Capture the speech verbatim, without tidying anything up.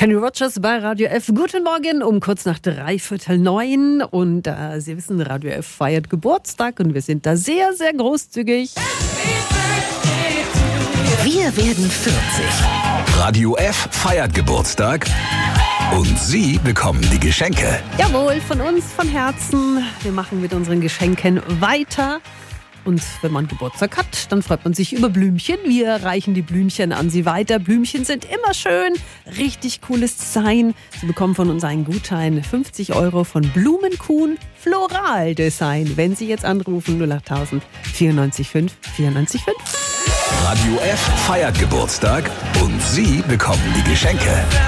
Kenny Rogers bei Radio F. Guten Morgen um kurz nach dreiviertel neun. Und äh, Sie wissen, Radio F feiert Geburtstag und wir sind da sehr, sehr großzügig. Wir werden vierzig. Radio F feiert Geburtstag und Sie bekommen die Geschenke. Jawohl, von uns, von Herzen. Wir machen mit unseren Geschenken weiter. Und wenn man Geburtstag hat, dann freut man sich über Blümchen. Wir reichen die Blümchen an Sie weiter. Blümchen sind immer schön, richtig cooles Design. Sie bekommen von uns einen Gutschein, fünfzig Euro von Blumenkuhn Floral Design. Wenn Sie jetzt anrufen, null acht tausend vierundneunzig fünf vierundneunzig fünf. Radio F feiert Geburtstag und Sie bekommen die Geschenke.